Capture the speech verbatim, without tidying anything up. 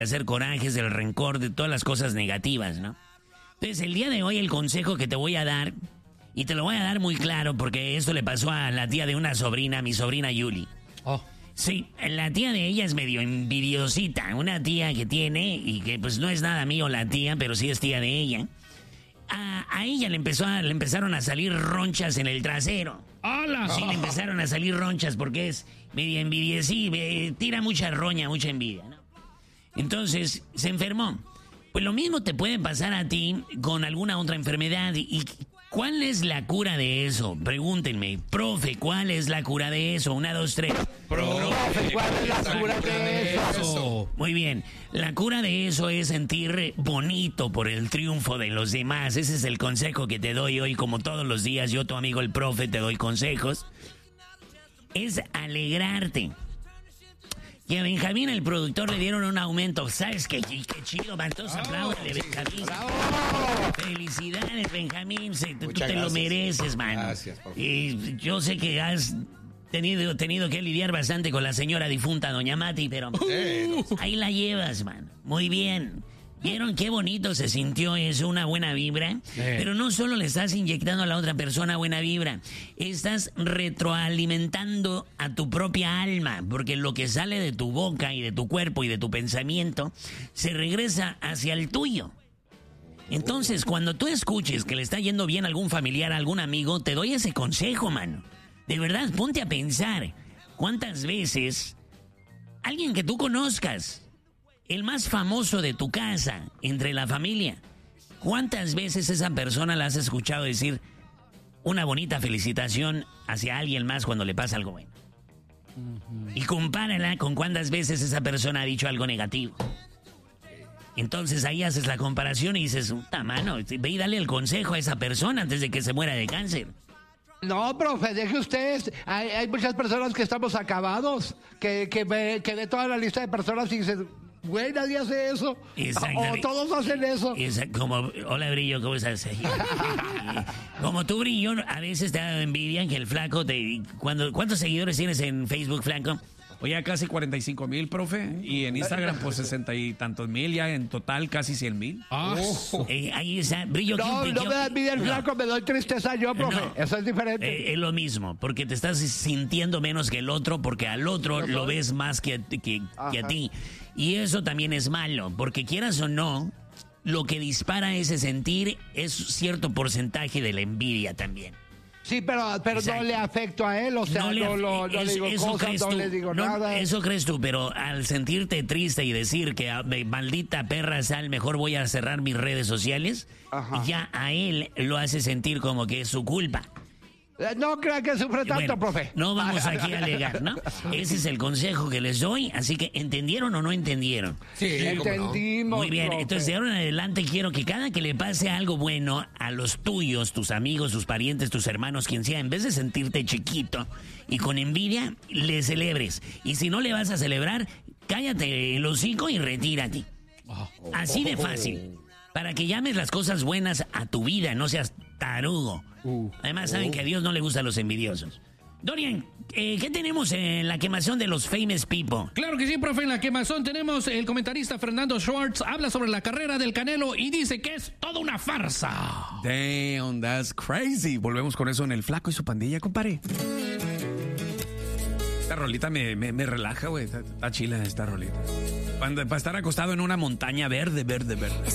hacer corajes, del rencor, de todas las cosas negativas, ¿no? Entonces, el día de hoy el consejo que te voy a dar, y te lo voy a dar muy claro porque esto le pasó a la tía de una sobrina, mi sobrina Yuli. Oh. Sí, la tía de ella es medio envidiosita, una tía que tiene, y que pues no es nada mío la tía, pero sí es tía de ella. A, a ella le, empezó a, le empezaron a salir ronchas en el trasero. ¡Hala! Sí, le empezaron a salir ronchas porque es medio envidia, sí, me, tira mucha roña, mucha envidia, ¿no? Entonces, se enfermó. Pues lo mismo te puede pasar a ti con alguna otra enfermedad. ¿Y cuál es la cura de eso? Pregúntenme, profe, ¿cuál es la cura de eso? Una, dos, tres. Profe, ¿cuál es la cura de eso? Muy bien, la cura de eso es sentir bonito por el triunfo de los demás. Ese es el consejo que te doy hoy, como todos los días. Yo, tu amigo el profe, te doy consejos. Es alegrarte. Que a Benjamín, el productor, le dieron un aumento. ¿Sabes qué, qué chido, man? Todos apláudale, Benjamín. ¡Bravo! Felicidades, Benjamín. Se, tú te gracias. lo mereces, man. Gracias, por favor. Y yo sé que has tenido, tenido que lidiar bastante con la señora difunta, doña Mati, pero Eh, no. ahí la llevas, man. Muy bien. ¿Vieron qué bonito se sintió eso? Una buena vibra. Pero no solo le estás inyectando a la otra persona buena vibra, estás retroalimentando a tu propia alma, porque lo que sale de tu boca y de tu cuerpo y de tu pensamiento se regresa hacia el tuyo. Entonces, cuando tú escuches que le está yendo bien a algún familiar, a algún amigo, te doy ese consejo, mano. De verdad, ponte a pensar cuántas veces alguien que tú conozcas, el más famoso de tu casa, entre la familia, ¿cuántas veces esa persona la has escuchado decir una bonita felicitación hacia alguien más cuando le pasa algo bueno? Y compárala con cuántas veces esa persona ha dicho algo negativo. Entonces ahí haces la comparación y dices, puta mano, ve y dale el consejo a esa persona antes de que se muera de cáncer. No, profe, deje usted. Hay, hay muchas personas que estamos acabados, que, que, ve, que ve toda la lista de personas y dices, güey, nadie hace eso. O, o todos hacen eso. Exacto, como, hola, Brillo, ¿cómo estás? Como tú, Brillo, a veces te da envidia que el flaco te... Cuando, ¿cuántos seguidores tienes en Facebook, flaco? Oye, ya casi cuarenta y cinco mil, profe. Y en Instagram, pues sesenta y tantos mil. Ya en total, casi cien mil. Ah, eh, ahí está. Brillo, no, ¿qué, no qué, me da envidia el no. flaco, me doy tristeza yo, profe. No. Eso es diferente. Eh, es lo mismo, porque te estás sintiendo menos que el otro, porque al otro lo ves más que, que, que a ti. Y eso también es malo, porque quieras o no, lo que dispara ese sentir es cierto porcentaje de la envidia también. Sí, pero, pero no le afecto a él, o sea, no, le, no, no, no es, digo cosas, no tú. le digo no, nada. Eso crees tú, pero al sentirte triste y decir que ah, maldita perra sal, mejor voy a cerrar mis redes sociales, Ajá. ya a él lo hace sentir como que es su culpa. No crea que sufre tanto, bueno, profe. No vamos aquí a alegar, ¿no? Ese es el consejo que les doy, así que ¿entendieron o no entendieron? Sí, entendimos. Muy bien, profe. entonces de ahora en adelante quiero que cada que le pase algo bueno a los tuyos, tus amigos, tus parientes, tus hermanos, quien sea, en vez de sentirte chiquito y con envidia, le celebres. Y si no le vas a celebrar, cállate el hocico y retírate. Así de fácil. Para que llames las cosas buenas a tu vida, no seas tarugo. Además, saben que a Dios no le gustan los envidiosos. Dorian, eh, ¿qué tenemos en la quemazón de los famous people? Claro que sí, profe. En la quemazón tenemos el comentarista Fernando Schwartz. Habla sobre la carrera del Canelo y dice que es toda una farsa. Damn, that's crazy. Volvemos con eso en El Flaco y su pandilla, compadre. Esta rolita me, me, me relaja, güey. Está, está chila esta rolita. Cuando, para estar acostado en una montaña verde, verde, verde.